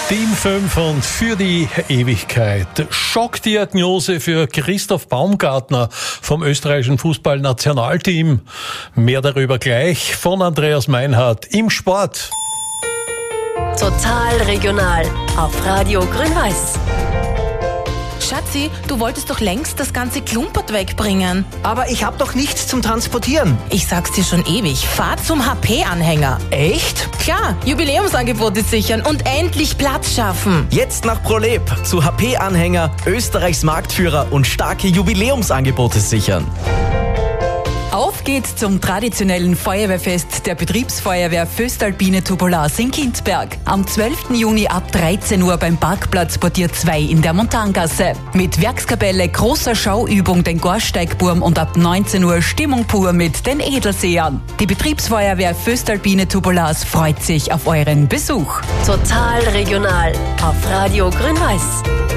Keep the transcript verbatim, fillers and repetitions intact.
Team fünf und für die Ewigkeit. Schockdiagnose für Christoph Baumgartner vom österreichischen Fußballnationalteam. Mehr darüber gleich von Andreas Meinhardt im Sport. Total regional auf Radio Grün-Weiß. Schatzi, du wolltest doch längst das ganze Klumpert wegbringen. Aber ich habe doch nichts zum Transportieren. Ich sag's dir schon ewig, fahr zum H P-Anhänger. Echt? Klar, Jubiläumsangebote sichern und endlich Platz schaffen. Jetzt nach ProLab zu H P-Anhänger, Österreichs Marktführer und starke Jubiläumsangebote sichern. Auf geht's zum traditionellen Feuerwehrfest der Betriebsfeuerwehr Voestalpine Tubulas in Kinzberg. Am zwölften Juni ab dreizehn Uhr beim Parkplatz Portier zwei in der Montangasse. Mit Werkskapelle, großer Schauübung, den Gorsteigburm und ab neunzehn Uhr Stimmung pur mit den Edelsehern. Die Betriebsfeuerwehr Voestalpine Tubulas freut sich auf euren Besuch. Total regional auf Radio Grün-Weiß.